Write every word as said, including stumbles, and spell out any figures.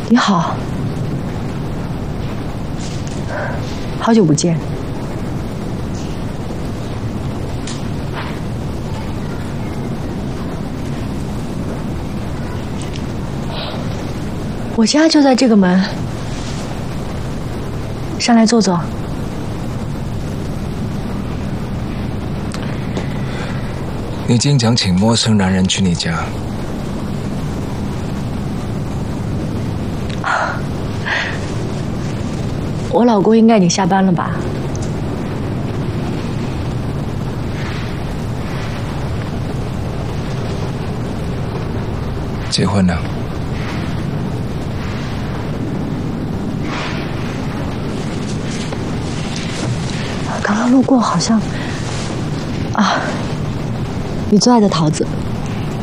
你好，好久不见。我家就在这个门，上来坐坐。 你经常请陌生男人去你家。 我老公应该已经下班了吧？ 结婚了。 刚刚路过，好像啊，你最爱的桃子。